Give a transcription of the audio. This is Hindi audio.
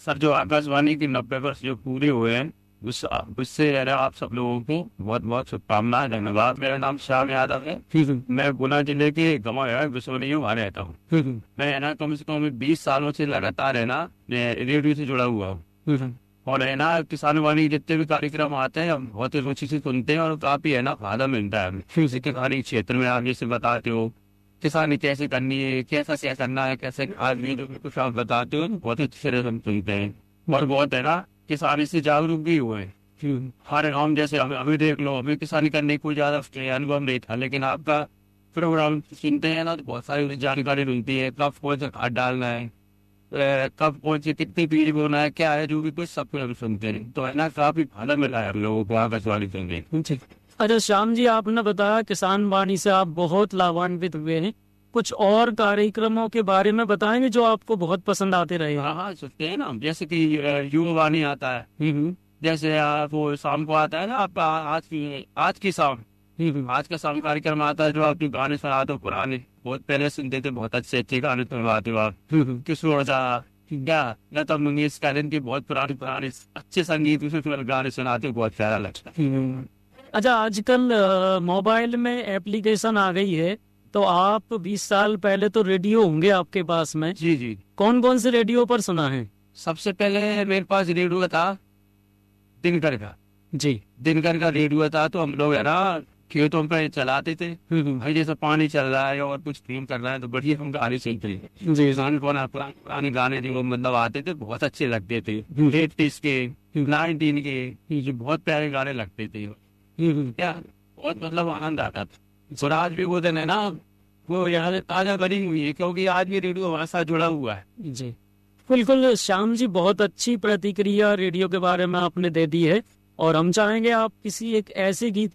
सर जो आकाशवाणी की 90 वर्ष जो पूरे हुए हैं उससे आप सब लोगों को बहुत बहुत शुभकामनाएं, धन्यवाद। मेरा नाम श्याम यादव है। मैं गुना जिले के गंवा बिसोनी वहाँ रहता हूँ। मैं है ना कम से कम 20 सालों से लगातार है ना रेडियो से जुड़ा हुआ हूँ। और है ना किसानवाणी जितने भी कार्यक्रम आते हैं हम बहुत ही रुचि से सुनते हैं और काफी है ना फायदा मिलता है। फिर किसानी क्षेत्र में आगे से बताते हो किसानी कैसे करनी है, कैसा क्या करना है, कैसे आदमी कुछ आप बताते हो, बहुत अच्छे से हम सुनते हैं। और बहुत है ना किसानी से जागरूक भी हुए हैं। हमारे गाँव जैसे हमें देख लो, हमें किसानी करने की कोई ज्यादा अनुभव नहीं था, लेकिन आपका प्रोग्राम सुनते हैं ना तो बहुत सारी जानकारी मिलती है। कब कौन सा खाद डालना है, कब कौन सी कितनी बीज बोना है, क्या है, जो भी कुछ सब कुछ हम सुनते हैं। तो है ना काफी फायदा मिला है हम लोगों को आकाशवाणी सुनने। अच्छा श्याम जी, आपने बताया किसान वाणी से आप बहुत लाभान्वित हुए हैं। कुछ और कार्यक्रमों के बारे में बताएंगे जो आपको बहुत पसंद आते रहे? हाँ हाँ सुनते हैं ना, जैसे कि युवा वाणी आता है। जैसे वो शाम को आता है ना आपका आज की शाम, आज का शाम कार्यक्रम आता है जो आपके गाने सुनाते हो पुराने, बहुत पहले सुनते थे, बहुत अच्छे अच्छे गाने सुनवाते हो आप। किशोर दा क्या लता मंगेशकर की बहुत पुराने अच्छे संगीत उसमें गाने सुनाते हो, बहुत प्यारा लगता है। अच्छा, आजकल मोबाइल में एप्लीकेशन आ गई है, तो आप 20 साल पहले तो रेडियो होंगे आपके पास में। जी जी। कौन कौन से रेडियो पर सुना है? सबसे पहले मेरे पास रेडियो था दिनकर का। जी, दिनकर का रेडियो था, तो हम लोग है ना खेतों पे चलाते थे। भाई जैसे पानी चल रहा है और कुछ फिल्म कर रहा है तो बढ़िया हम गाने सुनते थे। जी, पुराने गाने जो मतलब आते थे बहुत अच्छे लगते थे। 80s के 19 के जो बहुत प्यारे गाने लगते थे। क्या बहुत मतलब आनंद आता था। और आज भी वो दिन है ना वो याद ताजा बनी हुई है, क्योंकि आज भी रेडियो हमारे साथ जुड़ा हुआ है। जी बिल्कुल श्याम जी, बहुत अच्छी प्रतिक्रिया रेडियो के बारे में आपने दे दी है। और हम चाहेंगे आप किसी एक ऐसे गीत